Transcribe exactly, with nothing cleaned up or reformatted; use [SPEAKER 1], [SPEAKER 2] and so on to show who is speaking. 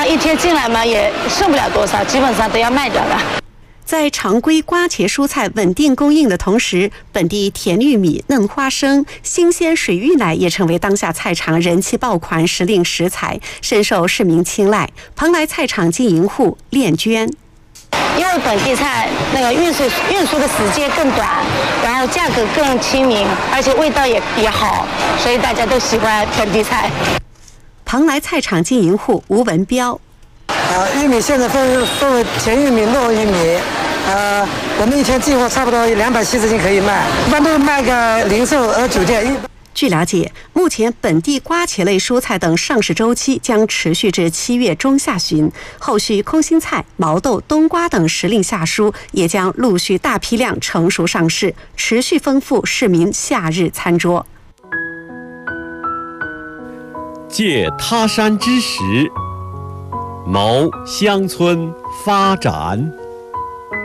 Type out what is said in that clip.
[SPEAKER 1] 一天进来嘛也剩不了多少，基本上都要卖掉了。
[SPEAKER 2] 在常规瓜茄蔬菜稳定供应的同时，本地甜玉米、嫩花生、新鲜水芋奶也成为当下菜场人气爆款时令食材，深受市民青睐。蓬莱菜场经营户练娟，
[SPEAKER 1] 因为本地菜那个运输运输的时间更短，然后价格更亲民，而且味道也也好，所以大家都喜欢本地菜。
[SPEAKER 2] 蓬莱菜场经营户吴文彪。
[SPEAKER 3] 呃，玉米现在分分为甜玉米、糯玉米，呃，我们一天进货差不多两百七十斤可以卖，一般都是卖个零售和酒店。
[SPEAKER 2] 据了解，目前本地瓜茄类蔬菜等上市周期将持续至七月中下旬，后续空心菜、毛豆、冬瓜等时令夏蔬也将陆续大批量成熟上市，持续丰富市民夏日餐桌。
[SPEAKER 4] 借他山之石，谋乡村发展。